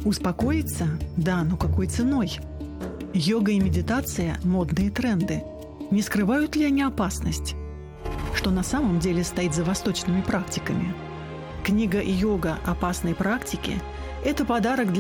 Успокоиться? Да, но какой ценой? Йога и медитация – модные тренды. Не скрывают ли они опасность? Что на самом деле стоит за восточными практиками? Книга «Йога. Опасные практики» – это подарок для